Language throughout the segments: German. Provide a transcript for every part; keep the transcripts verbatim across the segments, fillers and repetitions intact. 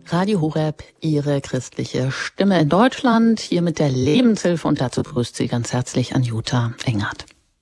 Radio Horeb, Ihre christliche Stimme in Deutschland, hier mit der Lebenshilfe, und dazu grüßt Sie ganz herzlich Anjuta Engert.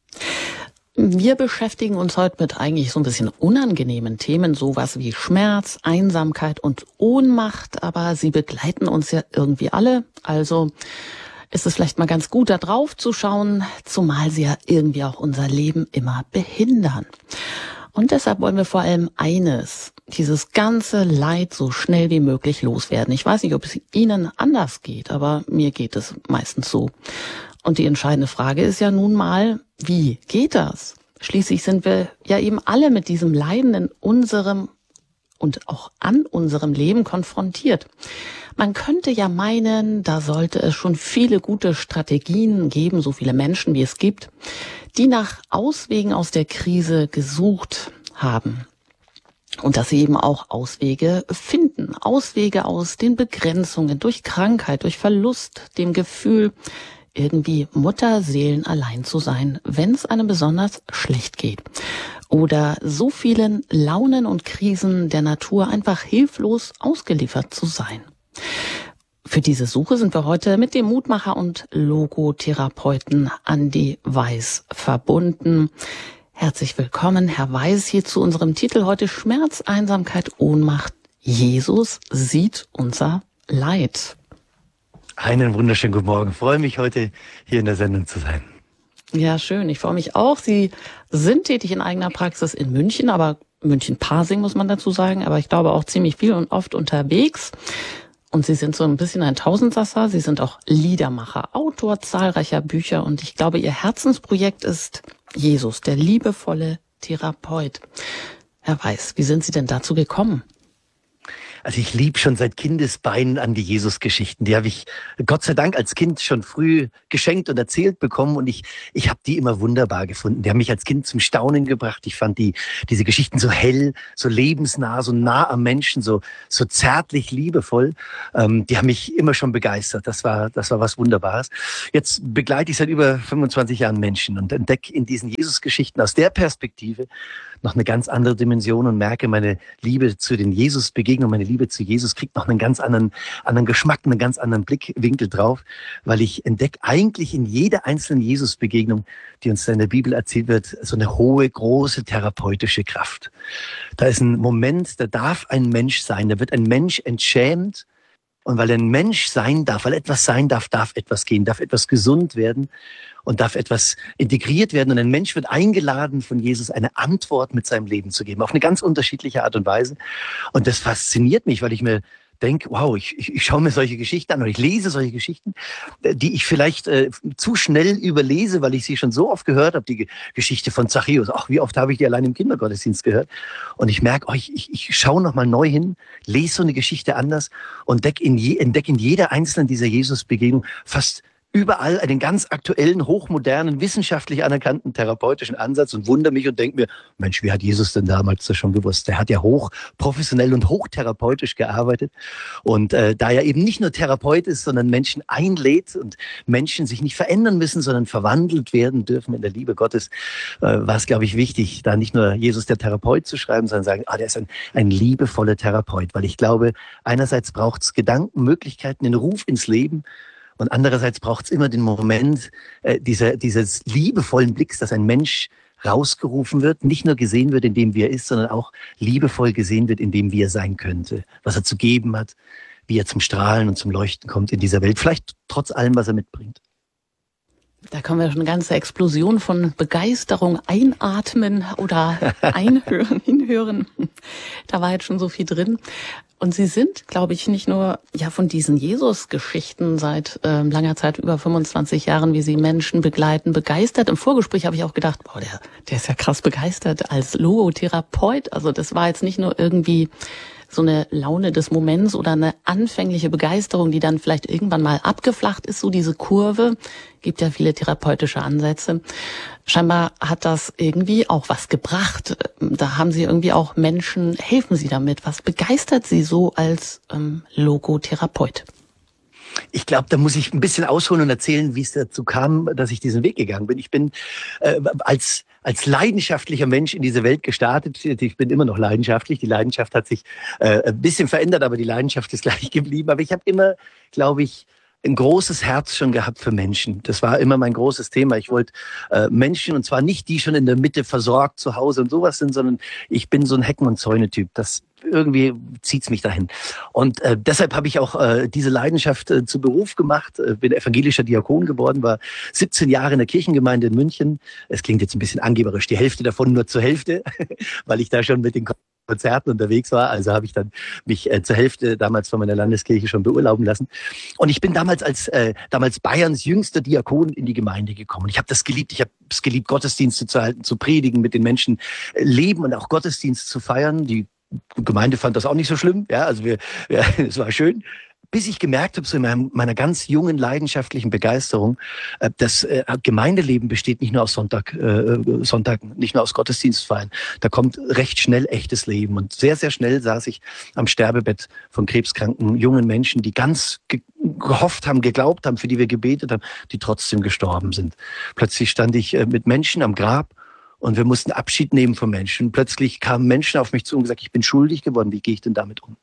Wir beschäftigen uns heute mit eigentlich so ein bisschen unangenehmen Themen, sowas wie Schmerz, Einsamkeit und Ohnmacht, aber sie begleiten uns ja irgendwie alle, also ist es vielleicht mal ganz gut, da drauf zu schauen, zumal sie ja irgendwie auch unser Leben immer behindern. Und deshalb wollen wir vor allem eines, dieses ganze Leid so schnell wie möglich loswerden. Ich weiß nicht, ob es Ihnen anders geht, aber mir geht es meistens so. Und die entscheidende Frage ist ja nun mal, wie geht das? Schließlich sind wir ja eben alle mit diesem Leiden in unserem und auch an unserem Leben konfrontiert. Man könnte ja meinen, da sollte es schon viele gute Strategien geben, so viele Menschen wie es gibt, die nach Auswegen aus der Krise gesucht haben. Und dass sie eben auch Auswege finden. Auswege aus den Begrenzungen, durch Krankheit, durch Verlust, dem Gefühl, irgendwie Mutterseelen allein zu sein, wenn es einem besonders schlecht geht. Oder so vielen Launen und Krisen der Natur einfach hilflos ausgeliefert zu sein. Für diese Suche sind wir heute mit dem Mutmacher und Logotherapeuten Andi Weiß verbunden. Herzlich willkommen, Herr Weiß, hier zu unserem Titel heute: Schmerz, Einsamkeit, Ohnmacht. Jesus sieht unser Leid. Einen wunderschönen guten Morgen. Ich freue mich, heute hier in der Sendung zu sein. Ja, schön. Ich freue mich auch. Sie sind tätig in eigener Praxis in München, aber München-Pasing muss man dazu sagen, aber ich glaube auch ziemlich viel und oft unterwegs. Und Sie sind so ein bisschen ein Tausendsasser. Sie sind auch Liedermacher, Autor zahlreicher Bücher. Und ich glaube, Ihr Herzensprojekt ist Jesus, der liebevolle Therapeut. Herr Weiß, wie sind Sie denn dazu gekommen? Also ich liebe schon seit Kindesbeinen an die Jesus-Geschichten. Die habe ich Gott sei Dank als Kind schon früh geschenkt und erzählt bekommen, und ich ich habe die immer wunderbar gefunden. Die haben mich als Kind zum Staunen gebracht. Ich fand die diese Geschichten so hell, so lebensnah, so nah am Menschen, so so zärtlich, liebevoll. Ähm, die haben mich immer schon begeistert. Das war das war was Wunderbares. Jetzt begleite ich seit über fünfundzwanzig Jahren Menschen und entdecke in diesen Jesus-Geschichten aus der Perspektive noch eine ganz andere Dimension und merke, meine Liebe zu den Jesus-Begegnungen, meine Liebe zu Jesus kriegt noch einen ganz anderen, anderen Geschmack, einen ganz anderen Blickwinkel drauf, weil ich entdecke eigentlich in jeder einzelnen Jesus-Begegnung, die uns da in der Bibel erzählt wird, so eine hohe, große therapeutische Kraft. Da ist ein Moment, da darf ein Mensch sein, da wird ein Mensch entschämt. Und weil ein Mensch sein darf, weil etwas sein darf, darf etwas gehen, darf etwas gesund werden und darf etwas integriert werden. Und ein Mensch wird eingeladen von Jesus, eine Antwort mit seinem Leben zu geben, auf eine ganz unterschiedliche Art und Weise. Und das fasziniert mich, weil ich mir denke, wow, ich, ich, ich schaue mir solche Geschichten an oder ich lese solche Geschichten, die ich vielleicht äh, zu schnell überlese, weil ich sie schon so oft gehört habe. Die G- Geschichte von Zachäus, ach, wie oft habe ich die allein im Kindergottesdienst gehört. Und ich merke, oh, ich, ich, ich schaue nochmal neu hin, lese so eine Geschichte anders und entdecke in, je, entdeck in jeder einzelnen dieser Jesus-Begegnung fast überall einen ganz aktuellen, hochmodernen, wissenschaftlich anerkannten therapeutischen Ansatz und wundere mich und denke mir, Mensch, wie hat Jesus denn damals das schon gewusst? Der hat ja hoch professionell und hochtherapeutisch gearbeitet. Und äh, da er eben nicht nur Therapeut ist, sondern Menschen einlädt und Menschen sich nicht verändern müssen, sondern verwandelt werden dürfen in der Liebe Gottes, äh, war es, glaube ich, wichtig, da nicht nur Jesus der Therapeut zu schreiben, sondern sagen, ah, der ist ein, ein liebevoller Therapeut. Weil ich glaube, einerseits braucht es Gedanken, Möglichkeiten, den Ruf ins Leben, und andererseits braucht es immer den Moment äh, dieser, dieses liebevollen Blicks, dass ein Mensch rausgerufen wird, nicht nur gesehen wird, in dem wie er ist, sondern auch liebevoll gesehen wird, in dem wie er sein könnte, was er zu geben hat, wie er zum Strahlen und zum Leuchten kommt in dieser Welt, vielleicht trotz allem, was er mitbringt. Da können wir schon eine ganze Explosion von Begeisterung einatmen oder einhören, hinhören. Da war jetzt schon so viel drin. Und Sie sind, glaube ich, nicht nur ja von diesen Jesus-Geschichten seit äh, langer Zeit, über fünfundzwanzig Jahren, wie Sie Menschen begleiten, begeistert. Im Vorgespräch habe ich auch gedacht, boah, der, der ist ja krass begeistert als Logotherapeut. Also das war jetzt nicht nur irgendwie so eine Laune des Moments oder eine anfängliche Begeisterung, die dann vielleicht irgendwann mal abgeflacht ist, so diese Kurve. Gibt ja viele therapeutische Ansätze. Scheinbar hat das irgendwie auch was gebracht. Da haben Sie irgendwie auch Menschen, helfen Sie damit. Was begeistert Sie so als ähm, Logotherapeut? ich glaube, da muss ich ein bisschen ausholen und erzählen, wie es dazu kam, dass ich diesen Weg gegangen bin. Ich bin äh, als als leidenschaftlicher Mensch in diese Welt gestartet. Ich bin immer noch leidenschaftlich. Die Leidenschaft hat sich äh, ein bisschen verändert, aber die Leidenschaft ist gleich geblieben. Aber ich habe immer, glaube ich, ein großes Herz schon gehabt für Menschen. Das war immer mein großes Thema. Ich wollte äh, Menschen, und zwar nicht die schon in der Mitte versorgt zu Hause und sowas sind, sondern ich bin so ein Hecken- und Zäune-Typ. Das irgendwie zieht's mich dahin. Und äh, deshalb habe ich auch äh, diese Leidenschaft äh, zu Beruf gemacht. Äh, bin evangelischer Diakon geworden, war siebzehn Jahre in der Kirchengemeinde in München. Es klingt jetzt ein bisschen angeberisch, die Hälfte davon nur zur Hälfte, weil ich da schon mit den Konzerten unterwegs war. Also habe ich dann mich äh, zur Hälfte damals von meiner Landeskirche schon beurlauben lassen. Und ich bin damals als äh, damals Bayerns jüngster Diakon in die Gemeinde gekommen. Ich habe das geliebt. Ich habe es geliebt, Gottesdienste zu halten, zu predigen, mit den Menschen äh, leben und auch Gottesdienst zu feiern. Die Gemeinde fand das auch nicht so schlimm. Ja, also wir, ja, es war schön. Bis ich gemerkt habe, so in meinem, meiner ganz jungen, leidenschaftlichen Begeisterung, äh, das äh, Gemeindeleben besteht nicht nur aus Sonntag, äh, Sonntag, nicht nur aus Gottesdienstfeiern. Da kommt recht schnell echtes Leben. Und sehr, sehr schnell saß ich am Sterbebett von krebskranken jungen Menschen, die ganz ge- gehofft haben, geglaubt haben, für die wir gebetet haben, die trotzdem gestorben sind. Plötzlich stand ich äh, mit Menschen am Grab und wir mussten Abschied nehmen von Menschen. Plötzlich kamen Menschen auf mich zu und gesagt, ich bin schuldig geworden, wie gehe ich denn damit um?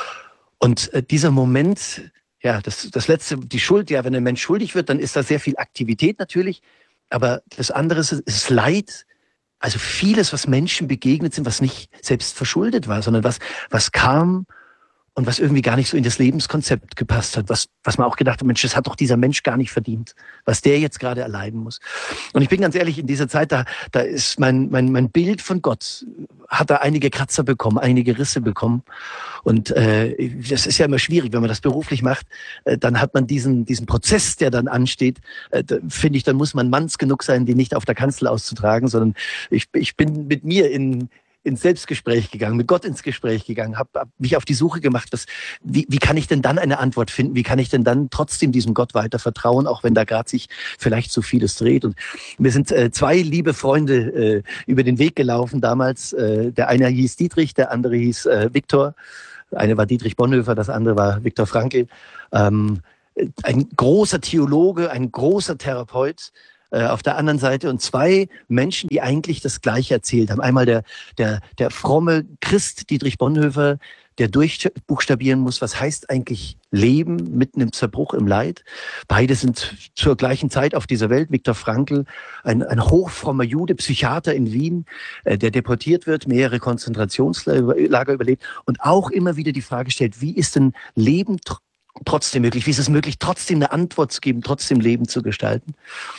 Und äh, dieser Moment, ja, das, das letzte, die Schuld, ja, wenn ein Mensch schuldig wird, dann ist da sehr viel Aktivität natürlich, aber das andere ist, ist Leid, also vieles, was Menschen begegnet sind, was nicht selbst verschuldet war, sondern was, was kam und was irgendwie gar nicht so in das Lebenskonzept gepasst hat, was, was man auch gedacht hat, Mensch, das hat doch dieser Mensch gar nicht verdient, was der jetzt gerade erleiden muss. Und ich bin ganz ehrlich, in dieser Zeit, da, da ist mein, mein, mein Bild von Gott, hat da einige Kratzer bekommen, einige Risse bekommen. Und äh, das ist ja immer schwierig, wenn man das beruflich macht, äh, dann hat man diesen, diesen Prozess, der dann ansteht, äh, da, finde ich, dann muss man manns genug sein, die nicht auf der Kanzel auszutragen, sondern ich, ich bin mit mir in ins Selbstgespräch gegangen, mit Gott ins Gespräch gegangen, habe hab mich auf die Suche gemacht, was, wie, wie kann ich denn dann eine Antwort finden, wie kann ich denn dann trotzdem diesem Gott weiter vertrauen, auch wenn da gerade sich vielleicht so vieles dreht. Und mir sind äh, zwei liebe Freunde äh, über den Weg gelaufen damals, äh, der eine hieß Dietrich, der andere hieß äh, Viktor, der eine war Dietrich Bonhoeffer, das andere war Viktor Frankl, ähm, ein großer Theologe, ein großer Therapeut, auf der anderen Seite und zwei Menschen, die eigentlich das Gleiche erzählt haben. Einmal der, der, der fromme Christ Dietrich Bonhoeffer, der durchbuchstabieren muss, was heißt eigentlich Leben mitten im Zerbruch, im Leid. Beide sind zur gleichen Zeit auf dieser Welt. Viktor Frankl, ein, ein hochfrommer Jude, Psychiater in Wien, der deportiert wird, mehrere Konzentrationslager überlebt und auch immer wieder die Frage stellt, wie ist denn Leben trotzdem möglich? Wie ist es möglich, trotzdem eine Antwort zu geben, trotzdem Leben zu gestalten?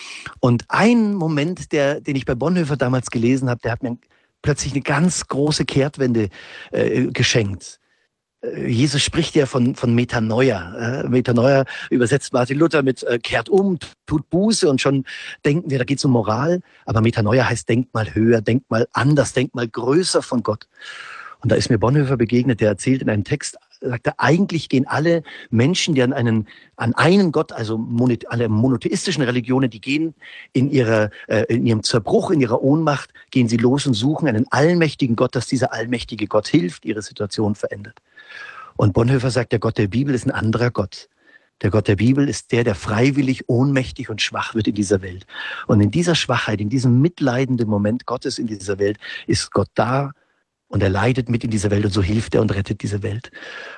Und ein Moment, der, den ich bei Bonhoeffer damals gelesen habe, der hat mir plötzlich eine ganz große Kehrtwende äh, geschenkt. Äh, Jesus spricht ja von, von Metanoia. Äh, Metanoia übersetzt Martin Luther mit äh, kehrt um, tut Buße und schon denken wir, da geht es um Moral. Aber Metanoia heißt, denkt mal höher, denkt mal anders, denkt mal größer von Gott. Und da ist mir Bonhoeffer begegnet, der erzählt in einem Text, sagt er, eigentlich gehen alle Menschen, die an einen, an einen Gott, also mono, alle monotheistischen Religionen, die gehen in ihrer, äh, in ihrem Zerbruch, in ihrer Ohnmacht, gehen sie los und suchen einen allmächtigen Gott, dass dieser allmächtige Gott hilft, ihre Situation verändert. Und Bonhoeffer sagt, der Gott der Bibel ist ein anderer Gott. Der Gott der Bibel ist der, der freiwillig ohnmächtig und schwach wird in dieser Welt. Und in dieser Schwachheit, in diesem mitleidenden Moment Gottes in dieser Welt, ist Gott da, und er leidet mit in dieser Welt und so hilft er und rettet diese Welt.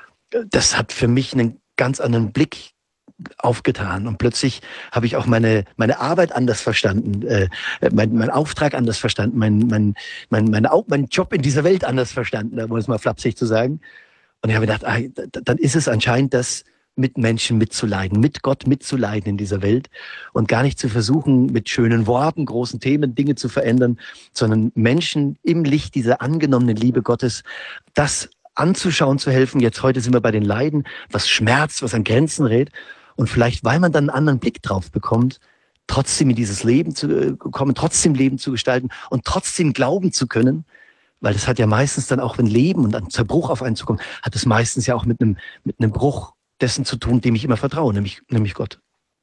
Das hat für mich einen ganz anderen Blick aufgetan. Und plötzlich habe ich auch meine meine Arbeit anders verstanden, äh, mein, mein Auftrag anders verstanden, mein, mein, mein, mein, mein Job in dieser Welt anders verstanden, um es mal flapsig zu sagen. Und ich habe gedacht, ah, dann ist es anscheinend das, mit Menschen mitzuleiden, mit Gott mitzuleiden in dieser Welt und gar nicht zu versuchen, mit schönen Worten, großen Themen Dinge zu verändern, sondern Menschen im Licht dieser angenommenen Liebe Gottes das anzuschauen, zu helfen. Jetzt heute sind wir bei den Leiden, was schmerzt, was an Grenzen rät und vielleicht, weil man dann einen anderen Blick drauf bekommt, trotzdem in dieses Leben zu kommen, trotzdem Leben zu gestalten und trotzdem glauben zu können, weil das hat ja meistens dann auch, wenn Leben und ein Zerbruch auf einen zukommt, hat es meistens ja auch mit einem mit einem Bruch dessen zu tun, dem ich immer vertraue, nämlich, nämlich Gott.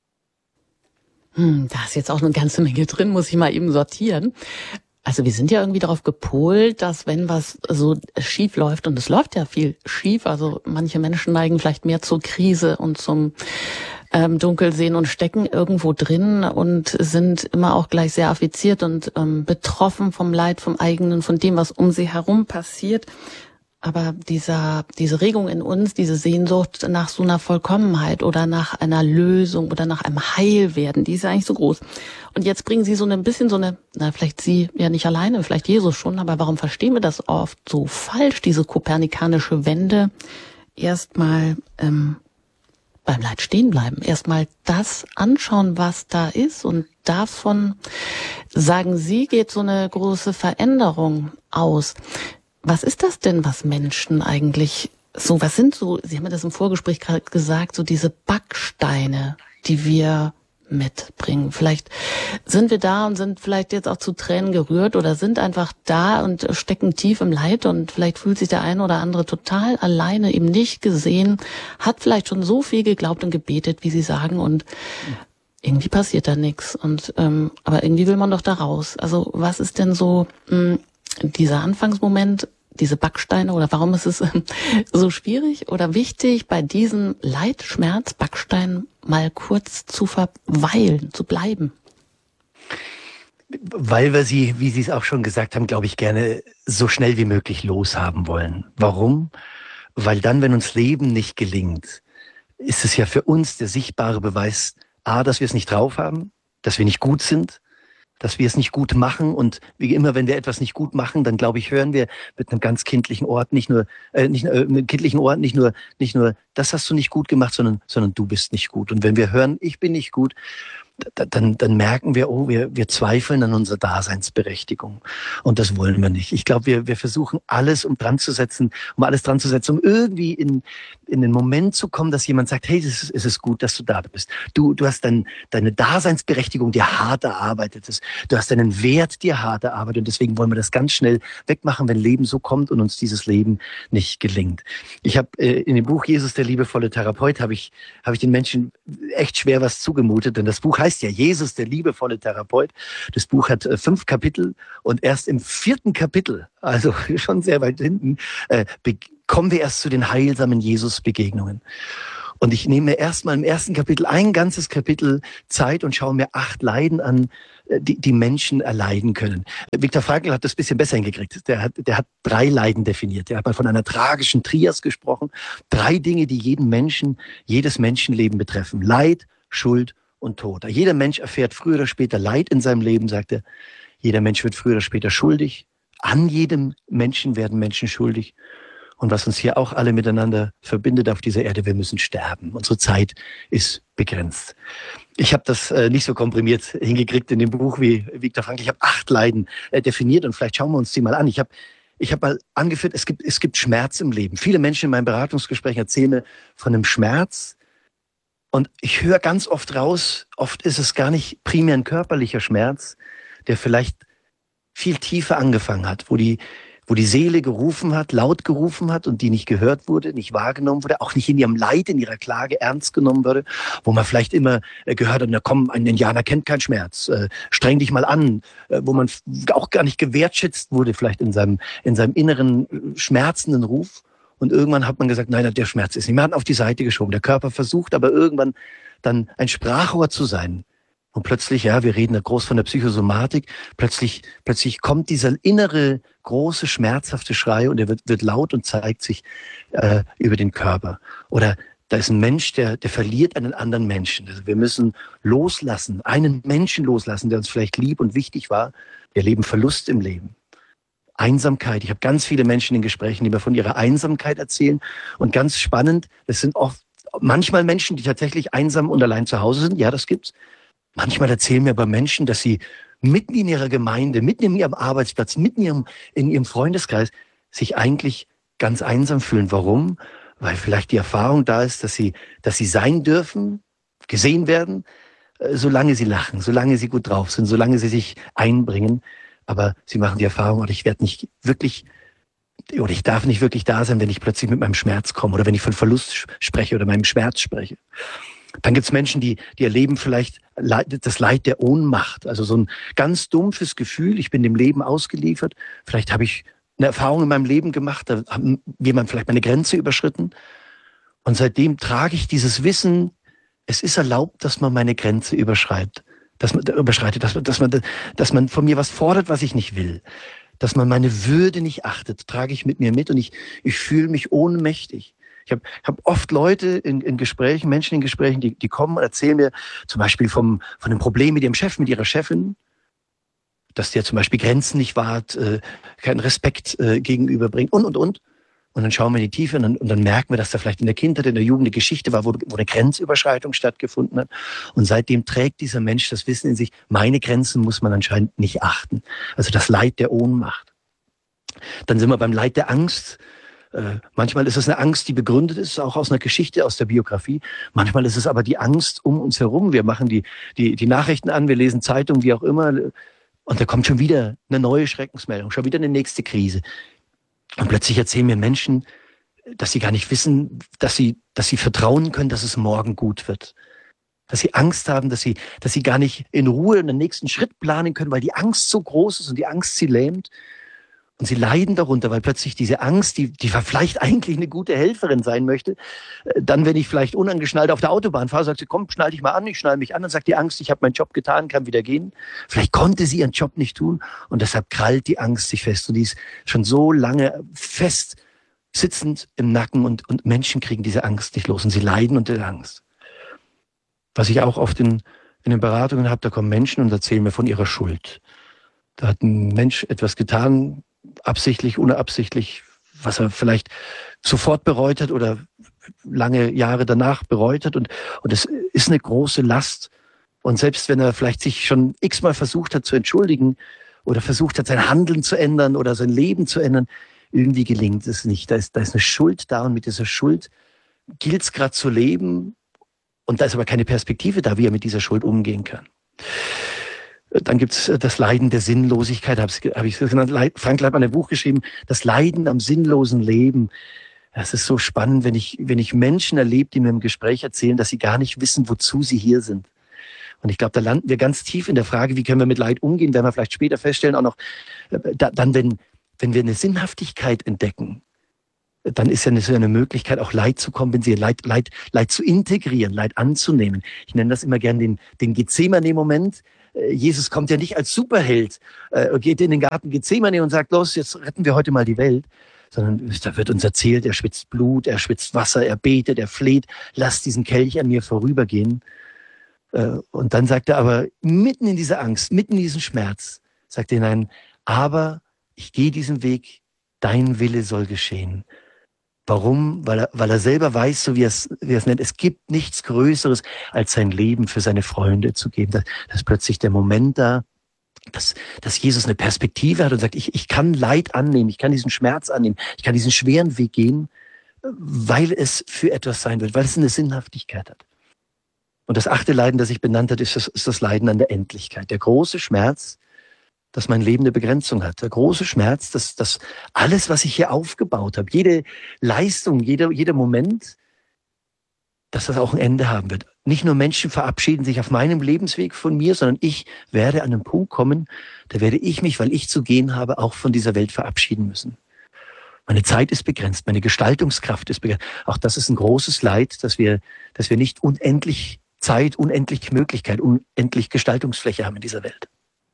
Hm, da ist jetzt auch eine ganze Menge drin, muss ich mal eben sortieren. Also wir sind ja irgendwie darauf gepolt, dass wenn was so schief läuft, und es läuft ja viel schief, also manche Menschen neigen vielleicht mehr zur Krise und zum ähm, dunkel sehen und stecken irgendwo drin und sind immer auch gleich sehr affiziert und ähm, betroffen vom Leid, vom eigenen, von dem, was um sie herum passiert. Aber dieser, diese Regung in uns, diese Sehnsucht nach so einer Vollkommenheit oder nach einer Lösung oder nach einem Heilwerden, die ist ja eigentlich so groß. Und jetzt bringen Sie so ein bisschen so eine, na, vielleicht Sie ja nicht alleine, vielleicht Jesus schon, aber warum verstehen wir das oft so falsch, diese kopernikanische Wende? Erstmal ähm, beim Leid stehen bleiben, erstmal das anschauen, was da ist, und davon, sagen Sie, geht so eine große Veränderung aus. Was ist das denn, was Menschen eigentlich so, was sind so, Sie haben ja das im Vorgespräch gerade gesagt, so diese Backsteine, die wir mitbringen? Vielleicht sind wir da und sind vielleicht jetzt auch zu Tränen gerührt oder sind einfach da und stecken tief im Leid, und vielleicht fühlt sich der eine oder andere total alleine, eben nicht gesehen, hat vielleicht schon so viel geglaubt und gebetet, wie Sie sagen, und irgendwie passiert da nichts. Und ähm, aber irgendwie will man doch da raus. Also was ist denn so mh, dieser Anfangsmoment, diese Backsteine, oder warum ist es so schwierig oder wichtig, bei diesem Leid, Schmerz, Backstein mal kurz zu verweilen, zu bleiben? Weil wir sie, wie Sie es auch schon gesagt haben, glaube ich, gerne so schnell wie möglich loshaben wollen. Warum? Weil dann, wenn uns Leben nicht gelingt, ist es ja für uns der sichtbare Beweis, A, dass wir es nicht drauf haben, dass wir nicht gut sind, dass wir es nicht gut machen, und wie immer, wenn wir etwas nicht gut machen, dann glaube ich, hören wir mit einem ganz kindlichen Ort nicht nur, äh, nicht äh, mit einem kindlichen Ort nicht nur, nicht nur, das hast du nicht gut gemacht, sondern, sondern du bist nicht gut. Und wenn wir hören, ich bin nicht gut, dann, dann merken wir, oh, wir, wir zweifeln an unserer Daseinsberechtigung. Und das wollen wir nicht. Ich glaube, wir, wir versuchen alles, um dran zu setzen, um alles dran zu setzen, um irgendwie in, in den Moment zu kommen, dass jemand sagt, hey, es ist, es ist gut, dass du da bist. Du, du hast dein, deine Daseinsberechtigung dir hart erarbeitet. Du hast deinen Wert dir hart erarbeitet. Und deswegen wollen wir das ganz schnell wegmachen, wenn Leben so kommt und uns dieses Leben nicht gelingt. Ich habe äh, in dem Buch Jesus, der liebevolle Therapeut, habe ich, habe ich den Menschen echt schwer was zugemutet, denn das Buch heißt heißt ja Jesus, der liebevolle Therapeut. Das Buch hat äh, fünf Kapitel, und erst im vierten Kapitel, also schon sehr weit hinten, äh, kommen wir erst zu den heilsamen Jesus-Begegnungen. Und ich nehme mir erstmal im ersten Kapitel ein ganzes Kapitel Zeit und schaue mir acht Leiden an, die die Menschen erleiden können. Viktor Frankl hat das ein bisschen besser hingekriegt. Der hat, der hat drei Leiden definiert. Der hat mal von einer tragischen Trias gesprochen. Drei Dinge, die jeden Menschen, jedes Menschenleben betreffen. Leid, Schuld und Tod. Jeder Mensch erfährt früher oder später Leid in seinem Leben, sagt er. Jeder Mensch wird früher oder später schuldig. An jedem Menschen werden Menschen schuldig. Und was uns hier auch alle miteinander verbindet auf dieser Erde, wir müssen sterben. Unsere Zeit ist begrenzt. Ich habe das äh, nicht so komprimiert hingekriegt in dem Buch wie Viktor Frankl. Ich habe acht Leiden äh, definiert, und vielleicht schauen wir uns die mal an. Ich habe ich hab mal angeführt, es gibt, es gibt Schmerz im Leben. Viele Menschen in meinen Beratungsgesprächen erzählen mir von einem Schmerz. Und ich höre ganz oft raus, oft ist es gar nicht primär ein körperlicher Schmerz, der vielleicht viel tiefer angefangen hat, wo die, wo die Seele gerufen hat, laut gerufen hat und die nicht gehört wurde, nicht wahrgenommen wurde, auch nicht in ihrem Leid, in ihrer Klage ernst genommen wurde, wo man vielleicht immer gehört hat, na komm, ein Indianer kennt keinen Schmerz, äh, streng dich mal an, äh, wo man auch gar nicht gewertschätzt wurde, vielleicht in seinem, in seinem inneren schmerzenden Ruf. Und irgendwann hat man gesagt, nein, der Schmerz ist nicht. Man hat ihn auf die Seite geschoben. Der Körper versucht aber irgendwann dann ein Sprachrohr zu sein. Und plötzlich, ja, wir reden da groß von der Psychosomatik, plötzlich, plötzlich kommt dieser innere, große, schmerzhafte Schrei, und er wird, wird laut und zeigt sich äh, über den Körper. Oder da ist ein Mensch, der, der verliert einen anderen Menschen. Also wir müssen loslassen, einen Menschen loslassen, der uns vielleicht lieb und wichtig war. Wir erleben Verlust im Leben. Einsamkeit. Ich habe ganz viele Menschen in Gesprächen, die mir von ihrer Einsamkeit erzählen. Und ganz spannend, das sind oft manchmal Menschen, die tatsächlich einsam und allein zu Hause sind. Ja, das gibt's. Manchmal erzählen mir aber Menschen, dass sie mitten in ihrer Gemeinde, mitten in ihrem Arbeitsplatz, mitten in ihrem, in ihrem Freundeskreis sich eigentlich ganz einsam fühlen. Warum? Weil vielleicht die Erfahrung da ist, dass sie, dass sie sein dürfen, gesehen werden, solange sie lachen, solange sie gut drauf sind, solange sie sich einbringen. Aber sie machen die Erfahrung, oder ich werde nicht wirklich, oder ich darf nicht wirklich da sein, wenn ich plötzlich mit meinem Schmerz komme oder wenn ich von Verlust spreche oder meinem Schmerz spreche. Dann gibt's Menschen, die, die erleben vielleicht das Leid der Ohnmacht. Also so ein ganz dumpfes Gefühl, ich bin dem Leben ausgeliefert. Vielleicht habe ich eine Erfahrung in meinem Leben gemacht, da hat jemand vielleicht meine Grenze überschritten. Und seitdem trage ich dieses Wissen, es ist erlaubt, dass man meine Grenze überschreitet, dass man überschreitet, dass man, dass man, dass man von mir was fordert, was ich nicht will, dass man meine Würde nicht achtet, trage ich mit mir mit und ich, ich fühle mich ohnmächtig. Ich habe hab oft Leute in, in Gesprächen, Menschen in Gesprächen, die, die kommen und erzählen mir zum Beispiel vom, von dem Problem mit ihrem Chef, mit ihrer Chefin, dass der zum Beispiel Grenzen nicht wahrt, äh, keinen Respekt äh, gegenüberbringt und, und, und. Und dann schauen wir in die Tiefe und dann, und dann merken wir, dass da vielleicht in der Kindheit, in der Jugend eine Geschichte war, wo, wo eine Grenzüberschreitung stattgefunden hat. Und seitdem trägt dieser Mensch das Wissen in sich, meine Grenzen muss man anscheinend nicht achten. Also das Leid der Ohnmacht. Dann sind wir beim Leid der Angst. Äh, manchmal ist es eine Angst, die begründet ist, auch aus einer Geschichte, aus der Biografie. Manchmal ist es aber die Angst um uns herum. Wir machen die, die, die Nachrichten an, wir lesen Zeitungen, wie auch immer. Und da kommt schon wieder eine neue Schreckensmeldung, schon wieder eine nächste Krise. Und plötzlich erzählen mir Menschen, dass sie gar nicht wissen, dass sie, dass sie vertrauen können, dass es morgen gut wird. Dass sie Angst haben, dass sie, dass sie gar nicht in Ruhe den nächsten Schritt planen können, weil die Angst so groß ist und die Angst sie lähmt. Und sie leiden darunter, weil plötzlich diese Angst, die, die vielleicht eigentlich eine gute Helferin sein möchte, dann, wenn ich vielleicht unangeschnallt auf der Autobahn fahre, sagt sie, komm, schnall dich mal an, ich schnall mich an, dann sagt die Angst, ich habe meinen Job getan, kann wieder gehen. Vielleicht konnte sie ihren Job nicht tun und deshalb krallt die Angst sich fest und die ist schon so lange fest sitzend im Nacken und, und Menschen kriegen diese Angst nicht los und sie leiden unter der Angst. Was ich auch oft in, in den Beratungen habe, da kommen Menschen und erzählen mir von ihrer Schuld. Da hat ein Mensch etwas getan, absichtlich, unabsichtlich, was er vielleicht sofort bereut hat oder lange Jahre danach bereut hat. Und, und es ist eine große Last. Und selbst wenn er vielleicht sich schon x-mal versucht hat zu entschuldigen oder versucht hat, sein Handeln zu ändern oder sein Leben zu ändern, irgendwie gelingt es nicht. Da ist, da ist eine Schuld da und mit dieser Schuld gilt es gerade zu leben. Und da ist aber keine Perspektive da, wie er mit dieser Schuld umgehen kann. Dann gibt es das Leiden der Sinnlosigkeit, habe hab ich genannt. Frank hat mal ein Buch geschrieben, das Leiden am sinnlosen Leben. Das ist so spannend, wenn ich, wenn ich Menschen erlebe, die mir im Gespräch erzählen, dass sie gar nicht wissen, wozu sie hier sind. Und ich glaube, da landen wir ganz tief in der Frage, wie können wir mit Leid umgehen, werden wir vielleicht später feststellen, auch noch, da, dann, wenn, wenn wir eine Sinnhaftigkeit entdecken, dann ist ja eine, so eine Möglichkeit, auch Leid zu kompensieren, Leid, Leid, Leid zu integrieren, Leid anzunehmen. Ich nenne das immer gern den, den Gethsemane-Moment. Jesus kommt ja nicht als Superheld äh, und geht in den Garten Gethsemane und sagt, los, jetzt retten wir heute mal die Welt. Sondern da wird uns erzählt, er schwitzt Blut, er schwitzt Wasser, er betet, er fleht, lass diesen Kelch an mir vorübergehen. Äh, und dann sagt er aber, mitten in dieser Angst, mitten in diesem Schmerz, sagt er hinein, aber ich gehe diesen Weg, dein Wille soll geschehen. Warum? Weil er, weil er selber weiß, so wie er es, wie er es nennt, es gibt nichts Größeres, als sein Leben für seine Freunde zu geben. Da, da ist plötzlich der Moment da, dass, dass Jesus eine Perspektive hat und sagt, ich, ich kann Leid annehmen, ich kann diesen Schmerz annehmen, ich kann diesen schweren Weg gehen, weil es für etwas sein wird, weil es eine Sinnhaftigkeit hat. Und das achte Leiden, das ich benannt habe, ist das, ist das Leiden an der Endlichkeit. Der große Schmerz, dass mein Leben eine Begrenzung hat. Der große Schmerz, dass, dass alles, was ich hier aufgebaut habe, jede Leistung, jeder, jeder Moment, dass das auch ein Ende haben wird. Nicht nur Menschen verabschieden sich auf meinem Lebensweg von mir, sondern ich werde an einen Punkt kommen, da werde ich mich, weil ich zu gehen habe, auch von dieser Welt verabschieden müssen. Meine Zeit ist begrenzt, meine Gestaltungskraft ist begrenzt. Auch das ist ein großes Leid, dass wir, dass wir nicht unendlich Zeit, unendlich Möglichkeit, unendlich Gestaltungsfläche haben in dieser Welt.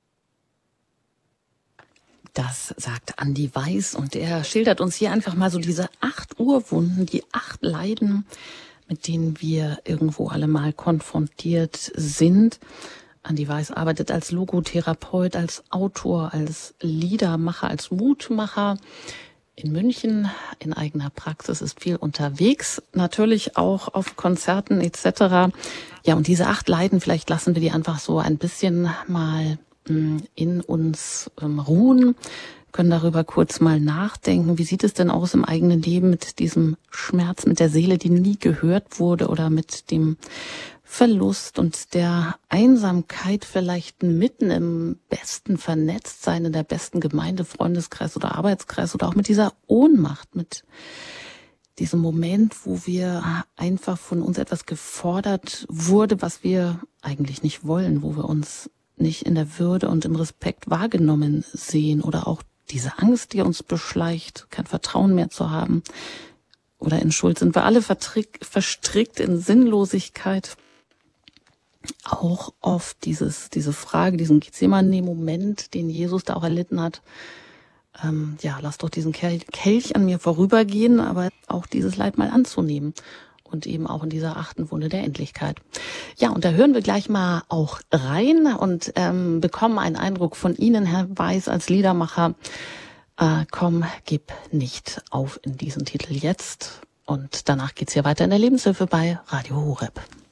Das sagt Andi Weiß und er schildert uns hier einfach mal so diese acht Urwunden, die acht Leiden, mit denen wir irgendwo alle mal konfrontiert sind. Andi Weiß arbeitet als Logotherapeut, als Autor, als Liedermacher, als Mutmacher in München in eigener Praxis, ist viel unterwegs, natürlich auch auf Konzerten et cetera. Ja, und diese acht Leiden, vielleicht lassen wir die einfach so ein bisschen mal in uns ähm, ruhen, können darüber kurz mal nachdenken. Wie sieht es denn aus im eigenen Leben mit diesem Schmerz, mit der Seele, die nie gehört wurde oder mit dem Verlust und der Einsamkeit vielleicht mitten im besten Vernetztsein, in der besten Gemeinde, Freundeskreis oder Arbeitskreis oder auch mit dieser Ohnmacht, mit diesem Moment, wo wir einfach von uns etwas gefordert wurde, was wir eigentlich nicht wollen, wo wir uns nicht in der Würde und im Respekt wahrgenommen sehen oder auch diese Angst, die uns beschleicht, kein Vertrauen mehr zu haben. Oder in Schuld sind wir alle verstrickt in Sinnlosigkeit. auch oft dieses, diese Frage, diesen Gethsemane-Moment, den Jesus da auch erlitten hat. Ähm, ja, lass doch diesen Kelch, Kelch an mir vorübergehen, aber auch dieses Leid mal anzunehmen. Und eben auch in dieser achten Wunde der Endlichkeit. Ja, und da hören wir gleich mal auch rein und ähm, bekommen einen Eindruck von Ihnen, Herr Weiß, als Liedermacher. Äh, komm, gib nicht auf in diesen Titel jetzt. Und danach geht's hier weiter in der Lebenshilfe bei Radio Horeb.